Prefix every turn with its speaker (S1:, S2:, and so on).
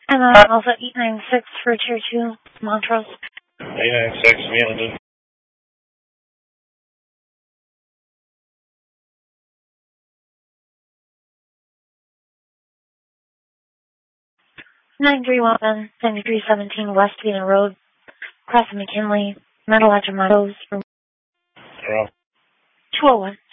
S1: And also 896 for Tier 2, Montrose.
S2: 896, Melandon.
S1: 931, 9317 West Vienna Road, across from McKinley, Metalacha Mottos,
S2: 201.